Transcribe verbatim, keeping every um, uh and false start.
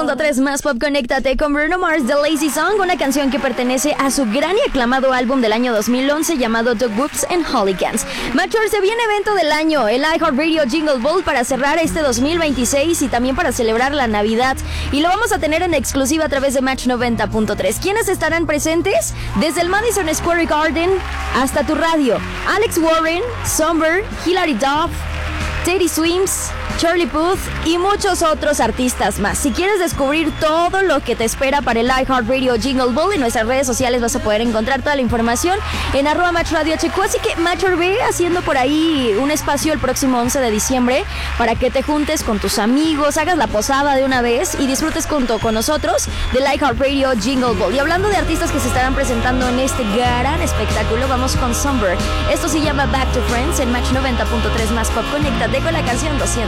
punto tres más Pop, conéctate con Bruno Mars, The Lazy Song, una canción que pertenece a su gran y aclamado álbum del año dos mil once llamado The Whoops and Hooligans. Mature, se viene evento del año, el iHeartRadio Jingle Ball, para cerrar este dos mil veintiséis y también para celebrar la Navidad. Y lo vamos a tener en exclusiva a través de Match noventa punto tres. ¿Quiénes estarán presentes? Desde el Madison Square Garden hasta tu radio. Alex Warren, Somber, Hilary Duff, Teddy Swims, Charlie Puth y muchos otros artistas más. Si quieres descubrir todo lo que te espera para el iHeartRadio Jingle Ball, en nuestras redes sociales vas a poder encontrar toda la información en arroba Match Radio H Q. Así que Mature, ve haciendo por ahí un espacio el próximo once de diciembre para que te juntes con tus amigos, hagas la posada de una vez y disfrutes junto con nosotros del iHeartRadio Jingle Ball. Y hablando de artistas que se estarán presentando en este gran espectáculo, vamos con Somber. Esto se llama Back to Friends en Match noventa punto tres más Pop. Conéctate con la canción doscientos.